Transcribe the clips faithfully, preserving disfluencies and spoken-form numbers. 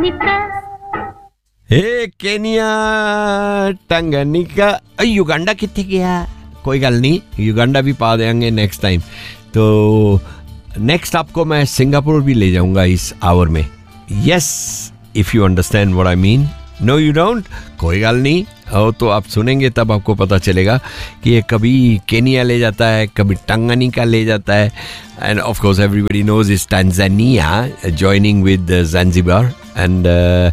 Tanganyika. Hey Kenya, Tanganyika. Uganda किथे गया? कोई गल नहीं, युगांडा भी पा देंगे नेक्स्ट टाइम. तो नेक्स्ट आपको मैं सिंगापुर भी ले जाऊंगा इस आवर में. Yes, if you understand what I mean. No you don't, कोई गल नहीं. और तो आप सुनेंगे तब आपको पता चलेगा कि ये कभी केनिया ले जाता है, कभी टंगानिका ले जाता है. End of course everybody knows is Tanzania joining with Zanzibar. And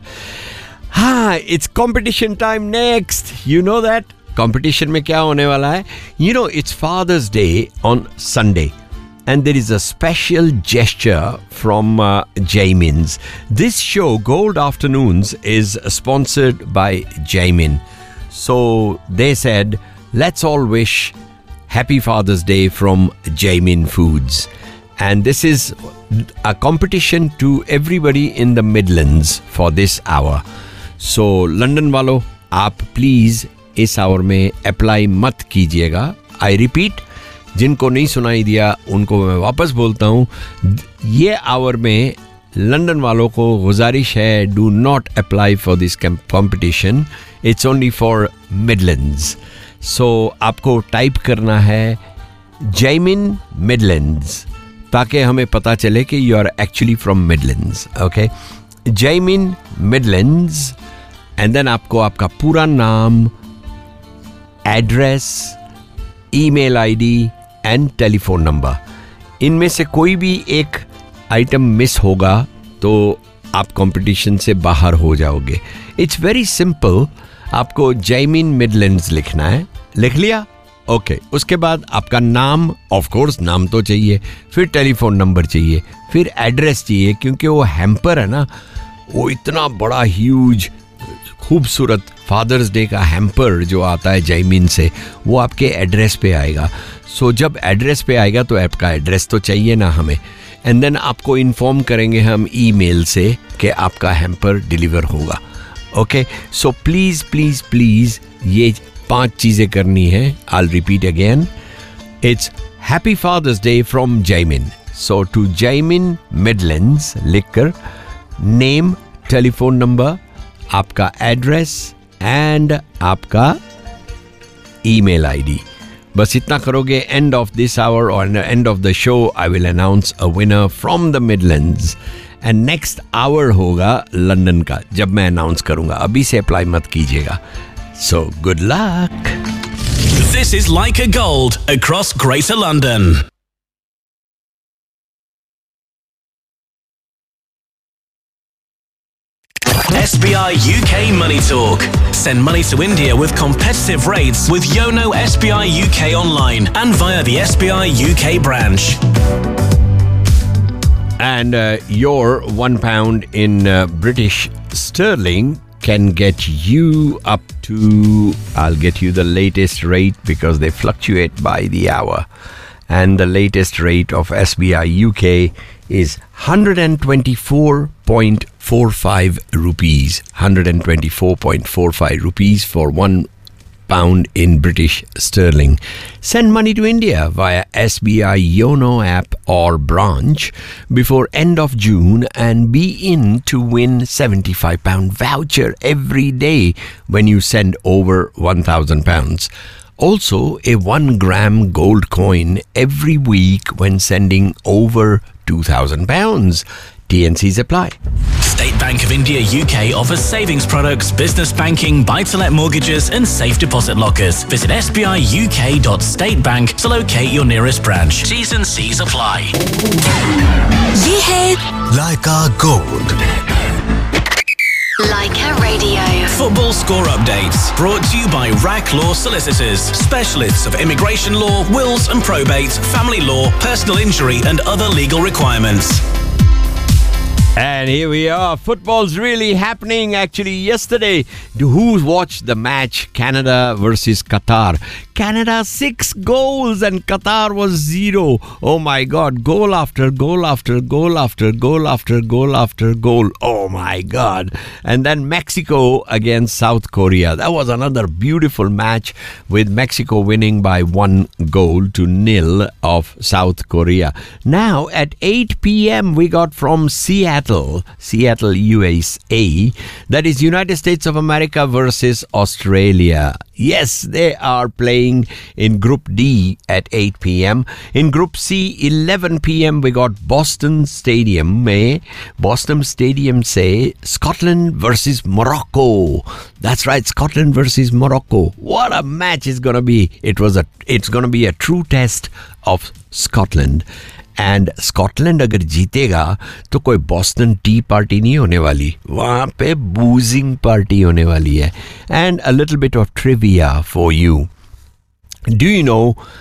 हाँ, it's competition time next. You know that competition में क्या होने वाला है? You know, it's fathers day on Sunday. And there is a special gesture from uh, Jaimin's. This show, Gold Afternoons, is sponsored by Jaimin. So they said, let's all wish Happy Father's Day from Jaimin Foods. And this is a competition to everybody in the Midlands for this hour. So London walo, aap please इस hour में apply mat कीजिएगा. I repeat, जिनको नहीं सुनाई दिया उनको मैं वापस बोलता हूँ. ये आवर में लंदन वालों को गुजारिश है, do not apply for this competition. It's only for Midlands. सो आपको टाइप करना है जैमिन मिडलैंड्स, ताकि हमें पता चले कि you are actually from Midlands. Okay, Jaimin Midlands. And then आपको आपका पूरा नाम, address, email ID and telephone number. इनमें से कोई भी एक आइटम मिस होगा तो आप कंपटीशन से बाहर हो जाओगे. It's very simple. आपको जैमिन मिडलैंड्स लिखना है. लिख लिया? ओके. उसके बाद आपका नाम, ऑफ कोर्स नाम तो चाहिए, फिर टेलीफोन नंबर चाहिए, फिर एड्रेस चाहिए, क्योंकि वो हैम्पर है ना, वो इतना बड़ा ह्यूज खूबसूरत फादर्स डे का हैम्पर जो आता है जैमिन से, वो आपके एड्रेस पे आएगा. सो so, जब एड्रेस पे आएगा तो आपका एड्रेस तो चाहिए ना हमें. एंड देन आपको इन्फॉर्म करेंगे हम ईमेल से कि आपका हैम्पर डिलीवर होगा. Okay, so please please please ये पांच चीज़ें करनी है. I will repeat again. It's happy father's day from Jaimin. So to Jaimin Midlands लिखकर नेम, टेलीफोन नंबर, आपका एड्रेस एंड आपका ईमेल आईडी. बस इतना करोगे. एंड ऑफ दिस आवर और end of the show I will announce a winner from the Midlands. And next our होगा London का, जब मैं अनाउंस करूंगा. अभी से अप्लाई मत कीजिएगा. So good luck. This is like a gold across greater London. S B I U K Money Talk. Send money to India with competitive rates with Yono S B I U K online and via the S B I U K branch. And uh, your one pound in uh, British sterling can get you up to, I'll get you the latest rate because they fluctuate by the hour. And the latest rate of S B I U K is one hundred twenty-four point four five rupees. one hundred twenty-four point four five rupees for one pound in British sterling. Send money to India via S B I Yono app or branch before end of June and be in to win seventy-five pound voucher every day when you send over one thousand pounds. Also, a one gram gold coin every week when sending over two thousand pounds. T N Cs apply. State Bank of India U K offers savings products, business banking, buy-to-let mortgages and safe deposit lockers. Visit s b i u k dot state bank to locate your nearest branch. T's and C's apply. ये है Laika Gold. Laika Radio. Football score updates brought to you by Rack Law Solicitors, specialists of immigration law, wills and probate, family law, personal injury and other legal requirements. And here we are. Football's really happening. Actually, yesterday, who watched the match? Canada versus Qatar. Canada six goals and Qatar was zero. Oh my God! Goal after goal after goal after goal after goal after goal. Oh my God! And then Mexico against South Korea. That was another beautiful match with Mexico winning by one goal to nil of South Korea. Now at eight p.m. we got from Seattle Seattle, Seattle, U S A. That is United States of America versus Australia. Yes, they are playing in Group D at eight p.m. In Group C, eleven p.m. we got Boston Stadium में Boston Stadium से Scotland versus Morocco. That's right, Scotland versus Morocco. What a match it's gonna be. It was a it's gonna be a true test of Scotland. And Scotland अगर जीतेगा तो कोई Boston T party नहीं होने वाली, वहाँ पे बूजिंग पार्टी होने वाली है. And a little bit of trivia for you. Do you know